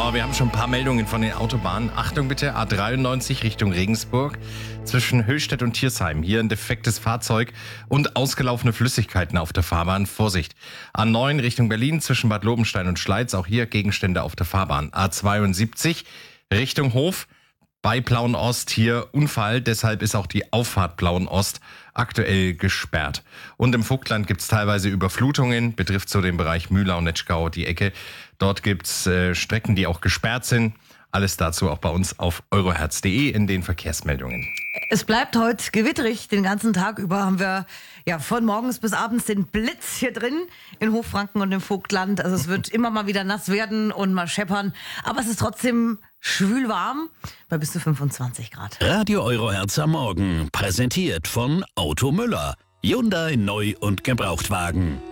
So, wir haben schon ein paar Meldungen von den Autobahnen. Achtung bitte, A93 Richtung Regensburg. Zwischen Höchstädt und Thiersheim. Hier ein defektes Fahrzeug und ausgelaufene Flüssigkeiten auf der Fahrbahn. Vorsicht. A9 Richtung Berlin zwischen Bad Lobenstein und Schleiz. Auch hier Gegenstände auf der Fahrbahn. A72 Richtung Hof. Bei Plauen Ost hier Unfall, deshalb ist auch die Auffahrt Plauen Ost aktuell gesperrt. Und im Vogtland gibt's teilweise Überflutungen, betrifft so den Bereich Mühlau-Netschgau, die Ecke. Dort gibt's Strecken, die auch gesperrt sind. Alles dazu auch bei uns auf euroherz.de in den Verkehrsmeldungen. Es bleibt heute gewitterig. Den ganzen Tag über haben wir von morgens bis abends den Blitz hier drin in Hochfranken und im Vogtland. Also es wird immer mal wieder nass werden und mal scheppern. Aber es ist trotzdem schwül warm bei bis zu 25 Grad. Radio Euroherz am Morgen, präsentiert von Auto Müller. Hyundai Neu- und Gebrauchtwagen.